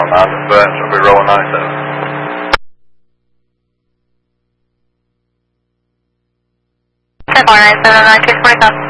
but I'll be rolling 97. Ten 497 on 645.